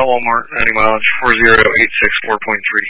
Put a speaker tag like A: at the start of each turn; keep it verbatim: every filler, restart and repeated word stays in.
A: Walmart, ninety miles, four zero eight six four point three.